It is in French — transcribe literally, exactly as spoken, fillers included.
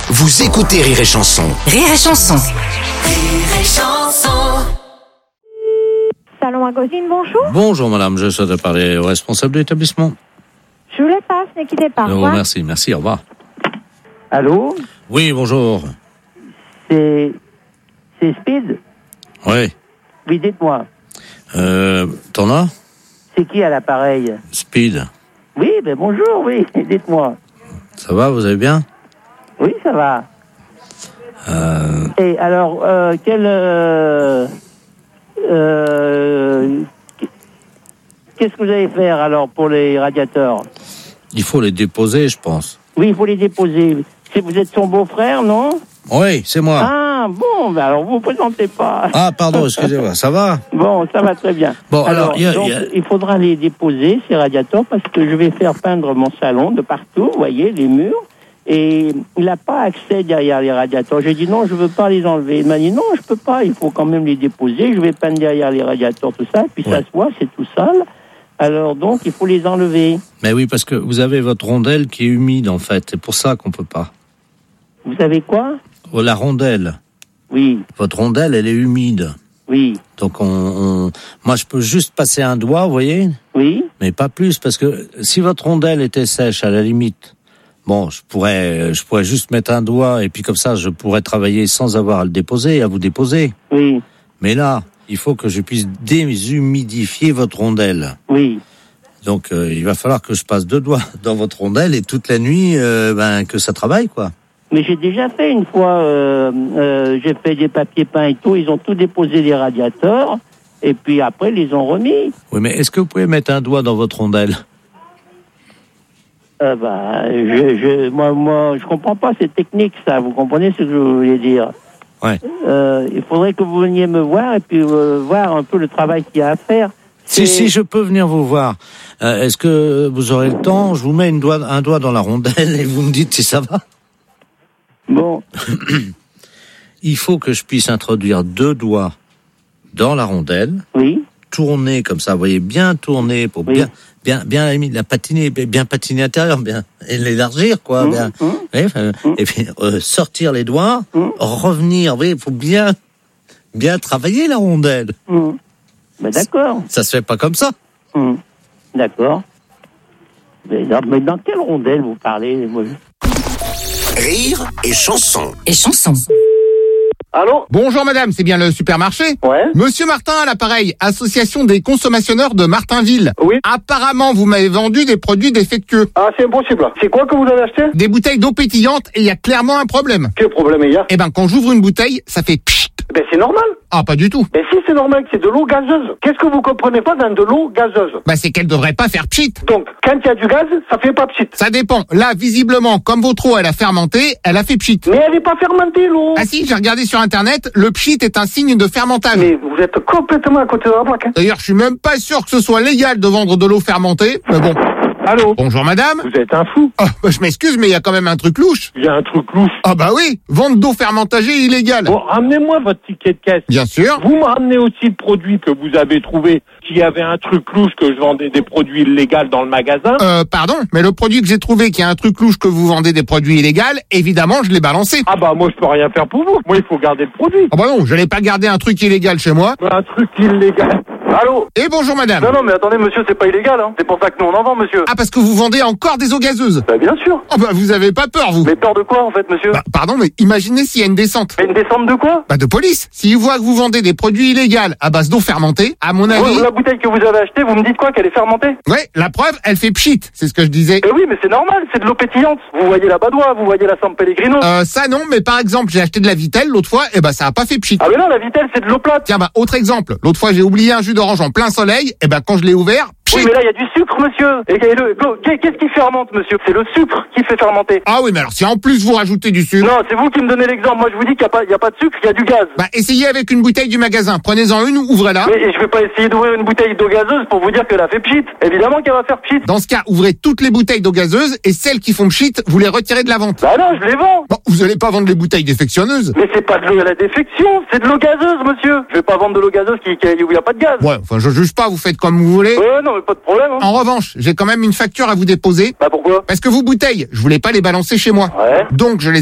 Vous écoutez Rire et Chanson. Rire et Chanson. Rire et Chanson. Salon Magazine, bonjour. Bonjour madame, je souhaite parler au responsable de l'établissement. Je vous les passe, ne quittez pas. Oh, merci, merci, au revoir. Allô? Oui, bonjour. C'est... C'est Speed? Oui. Oui, dites-moi. Euh, t'en as? C'est qui à l'appareil? Speed. Oui, ben bonjour, oui, dites-moi. Ça va, vous allez bien? Oui, ça va. Euh... Et alors, euh, quel... Euh, euh, qu'est-ce que vous allez faire alors pour les radiateurs? Il faut les déposer, je pense. Oui, il faut les déposer. C'est, vous êtes son beau-frère, non? Oui, c'est moi. Ah, bon, ben alors vous vous présentez pas. Ah, pardon, excusez-moi, ça va? Bon, ça va très bien. Bon, alors, alors y a, donc, y a... il faudra les déposer, ces radiateurs, parce que je vais faire peindre mon salon de partout, vous voyez, les murs. Et il n'a pas accès derrière les radiateurs. J'ai dit non, je veux pas les enlever. Il m'a dit non, je peux pas, il faut quand même les déposer. Je vais peindre derrière les radiateurs, tout ça. Et puis ouais. ça se voit, c'est tout sale. Alors donc, il faut les enlever. Mais oui, parce que vous avez votre rondelle qui est humide, en fait. C'est pour ça qu'on peut pas. Vous savez quoi? Oh, la rondelle. Oui. Votre rondelle, elle est humide. Oui. Donc, on, on... moi, je peux juste passer un doigt, vous voyez? Oui. Mais pas plus, parce que si votre rondelle était sèche, à la limite... Bon, je pourrais, je pourrais juste mettre un doigt et puis comme ça, je pourrais travailler sans avoir à le déposer, à vous déposer. Oui. Mais là, il faut que je puisse déshumidifier votre rondelle. Oui. Donc, euh, il va falloir que je passe deux doigts dans votre rondelle et toute la nuit, euh, ben, que ça travaille, quoi. Mais j'ai déjà fait une fois, euh, euh, j'ai fait des papiers peints et tout, ils ont tout déposé les radiateurs et puis après, ils les ont remis. Oui, mais est-ce que vous pouvez mettre un doigt dans votre rondelle? Euh, bah, je, je, moi, moi, je comprends pas ces techniques, ça. Vous comprenez ce que je voulais dire? Ouais. Euh, il faudrait que vous veniez me voir et puis euh, voir un peu le travail qu'il y a à faire. Si, si, je peux venir vous voir. Euh, est-ce que vous aurez le temps? Je vous mets une doigt, un doigt dans la rondelle et vous me dites si ça va. Bon. Il faut que je puisse introduire deux doigts dans la rondelle. Oui. Tourner comme ça, vous voyez, bien tourner pour oui. bien, bien, bien la, la patiner, bien patiner intérieur, bien et l'élargir, quoi. Mmh, bien, mmh, oui, euh, mmh. Et puis euh, sortir les doigts, mmh. revenir. Vous voyez, il faut bien, bien travailler la rondelle. Mmh. Ben, d'accord. Ça, ça se fait pas comme ça. Mmh. D'accord. Mais dans, mais dans quelle rondelle vous parlez? Moi Rire et Chanson. Et Chanson. Allô? Bonjour madame, c'est bien le supermarché? Ouais. Monsieur Martin à l'appareil, association des consommateurs de Martinville. Oui. Apparemment, vous m'avez vendu des produits défectueux. Ah, c'est impossible. C'est quoi que vous avez acheté? Des bouteilles d'eau pétillante et il y a clairement un problème. Quel problème il y a? Eh ben, quand j'ouvre une bouteille, ça fait pchit. Ben, c'est normal. Ah, pas du tout. Ben, si, c'est normal, c'est de l'eau gazeuse. Qu'est-ce que vous comprenez pas dans de l'eau gazeuse? Bah, c'est qu'elle devrait pas faire pchit. Donc, quand il y a du gaz, ça fait pas pchit. Ça dépend. Là, visiblement, comme votre eau, elle a fermenté, elle a fait pchit. Mais elle est pas fermentée, l'eau. Ah si, j'ai regardé sur internet, le pchit est un signe de fermentage. Mais vous êtes complètement à côté de la plaque, hein. D'ailleurs, je suis même pas sûr que ce soit légal de vendre de l'eau fermentée, mais bon. Allô? Bonjour madame. Vous êtes un fou. Oh, bah, je m'excuse, mais il y a quand même un truc louche. Il y a un truc louche. Ah bah oui, vente d'eau fermentagée illégale. Bon, ramenez-moi votre ticket de caisse. Bien sûr. Vous me ramenez aussi le produit que vous avez trouvé, qu'il y avait un truc louche, que je vendais des produits illégaux dans le magasin. Euh, pardon, mais le produit que j'ai trouvé qui a un truc louche que vous vendez des produits illégaux, évidemment, je l'ai balancé. Ah bah moi je peux rien faire pour vous. Moi il faut garder le produit. Ah bah non, je n'ai pas gardé un truc illégal chez moi. Un truc illégal. Allô? Et bonjour madame. Non, non, mais attendez, monsieur, c'est pas illégal, hein. C'est pour ça que nous on en vend, monsieur. Ah, parce que vous vendez encore des eaux gazeuses? Bah, bien sûr. Ah, bah, vous avez pas peur, vous? Mais peur de quoi, en fait, monsieur? Bah, pardon, mais imaginez s'il y a une descente. Mais une descente de quoi? Bah, de police. S'ils voient que vous vendez des produits illégaux à base d'eau fermentée, à mon avis... Ouais, la bouteille que vous avez achetée, vous me dites quoi, qu'elle est fermentée? Ouais, la preuve, elle fait pchit, c'est ce que je disais. Eh oui, mais c'est normal, c'est de l'eau pétillante. Vous voyez la Badois, vous voyez la San Pellegrino. Euh, ça non, mais par exemple, j'ai acheté de la Vitelle l'autre fois, et bah, ça a pas fait pchit. Ah, mais non, la Vitelle, c'est de l'eau plate. Tiens, bah, autre exemple. L'autre fois, j'ai oublié un jus d'orange en plein soleil, et bah, quand je l'ai ouvert, pchit. Oui, mais là, il y a du sucre, monsieur. Et, et le, qu'est-ce qui fermente, monsieur? C'est le sucre qui fait fermenter. Ah oui, mais alors, si en plus vous rajoutez du sucre... Non, c'est vous qui me donnez l'exemple. Moi, je vous dis qu'il n'y a pas, il y a pas de sucre, il y a du gaz. Bah, essayez avec une bouteille du magasin. Prenez-en une, ouvrez-la. Mais je vais pas essayer d'ouvrir une bouteille d'eau gazeuse pour vous dire qu'elle a fait pchit. Évidemment qu'elle va faire pchit. Dans ce cas, ouvrez toutes les bouteilles d'eau gazeuse, et celles qui font pchit, vous les retirez de la vente. Bah non, je les vends. Bon, vous allez pas vendre les bouteilles défectionneuses. Mais c'est pas de l'eau à la défection, c'est de l'eau gazeuse, monsieur. Je vais pas vendre de l'eau gazeuse qui, qui, où il y a pas de gaz. Ouais, enfin, je juge pas, vous faites comme vous voulez. Ouais, non, mais pas de problème, hein. En revanche, j'ai quand même une facture à vous déposer. Bah pourquoi? Parce que vos bouteilles, je voulais pas les balancer chez moi. Ouais. Donc, je les